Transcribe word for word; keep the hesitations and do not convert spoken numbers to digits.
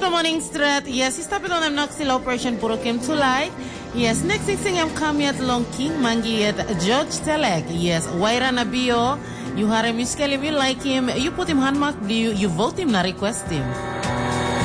the morning strat. Yes, he stopped on him Noxil operation Purokim Tulai. Yes, next thing I'm coming at Long King Mangi at George Telek. Yes, Waira Nabio. You have a muskele, you like him. You put him hand mark, you, you vote him, not request him.